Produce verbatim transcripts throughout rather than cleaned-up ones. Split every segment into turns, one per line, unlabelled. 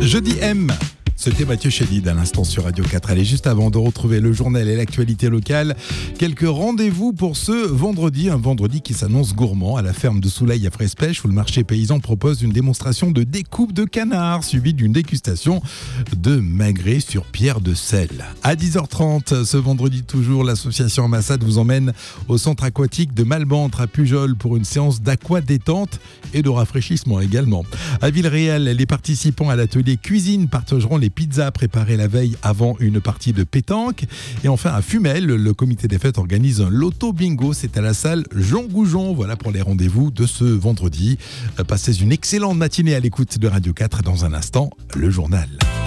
Jeudi M. C'était Mathieu Chédid à l'instant sur Radio quatre. Allez, juste avant de retrouver le journal et l'actualité locale, quelques rendez-vous pour ce vendredi. Un vendredi qui s'annonce gourmand à la ferme de Soulaille à Frespech où le marché paysan propose une démonstration de découpe de canard suivie d'une dégustation de magret sur pierre de sel. À dix heures trente, ce vendredi toujours, l'association Amassade vous emmène au centre aquatique de Malbantre à Pujol pour une séance d'aqua détente et de rafraîchissement également. À Villeréal, les participants à l'atelier cuisine partageront les pizzas préparées la veille avant une partie de pétanque. Et enfin à Fumel, le comité des fêtes organise un loto bingo. C'est à la salle Jean Goujon. Voilà pour les rendez-vous de ce vendredi. Passez une excellente matinée à l'écoute de Radio quatre. Dans un instant, le journal.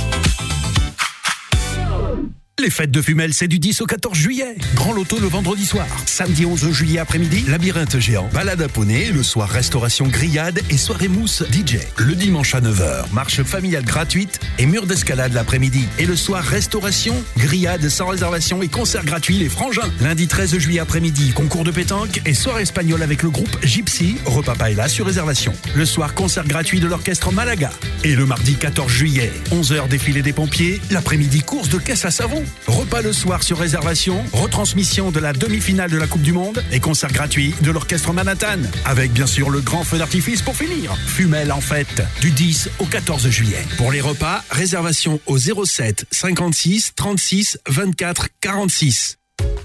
Les fêtes de Fumel, c'est du dix au quatorze juillet. Grand loto le vendredi soir. Samedi onze juillet après-midi, labyrinthe géant, balade à poney. Le soir, restauration grillade et soirée mousse D J. Le dimanche à neuf heures, marche familiale gratuite et mur d'escalade l'après-midi. Et le soir, restauration, grillade sans réservation et concert gratuit Les Frangins. Lundi treize juillet après-midi, concours de pétanque et soirée espagnole avec le groupe Gypsy. Repas paella sur réservation. Le soir, concert gratuit de l'orchestre Malaga. Et le mardi quatorze juillet, onze heures défilé des pompiers. L'après-midi, course de caisse à savon. Repas le soir sur réservation, retransmission de la demi-finale de la Coupe du Monde et concert gratuit de l'orchestre Manhattan. Avec bien sûr le grand feu d'artifice pour finir. Fumel en fête, du dix au quatorze juillet. Pour les repas, réservation au zéro sept cinquante-six trente-six vingt-quatre quarante-six.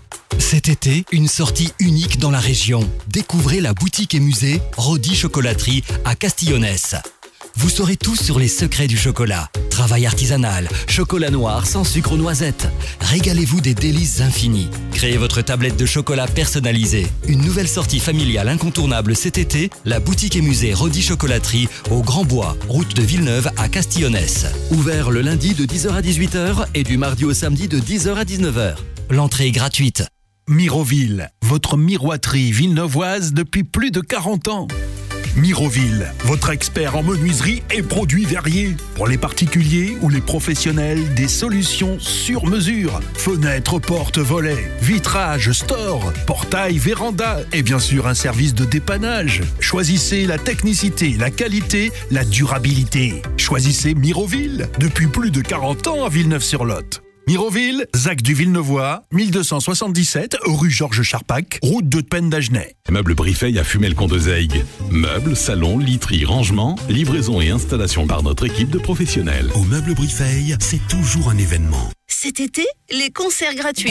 Cet été, une sortie unique dans la région. Découvrez la boutique et musée Rodi Chocolaterie à Castillonnès. Vous saurez tout sur les secrets du chocolat. Travail artisanal, chocolat noir sans sucre aux noisettes. Régalez-vous des délices infinies. Créez votre tablette de chocolat personnalisée. Une nouvelle sortie familiale incontournable cet été, la boutique et musée Rodi Chocolaterie au Grand Bois, route de Villeneuve à Castillonnès. Ouvert le lundi de dix heures à dix-huit heures et du mardi au samedi de dix heures à dix-neuf heures. L'entrée est gratuite.
Miroville, votre miroiterie villeneuvoise depuis plus de quarante ans. Miroville, votre expert en menuiserie et produits verriers. Pour les particuliers ou les professionnels, des solutions sur mesure. Fenêtres, portes, volets, vitrages, stores, portails, vérandas et bien sûr un service de dépannage. Choisissez la technicité, la qualité, la durabilité. Choisissez Miroville, depuis plus de quarante ans à Villeneuve-sur-Lot. Miroville, Zac du Villeneuvois, mille deux cent soixante-dix-sept, rue Georges Charpac, route de Pen d'Agenais.
Meubles Briffeil à Fumel-Condezaygues. Meubles, salons, literie, rangement, livraison et installation par notre équipe de professionnels.
Au Meubles Briffeil, c'est toujours un événement.
Cet été, les concerts gratuits.